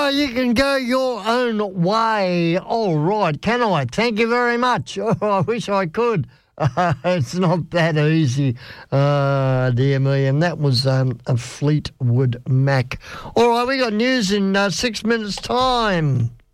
you can go your own way. All right, can I? Thank you very much. Oh, I wish I could. It's not that easy, dear me. And that was a Fleetwood Mac. All right, we got news in 6 minutes' time.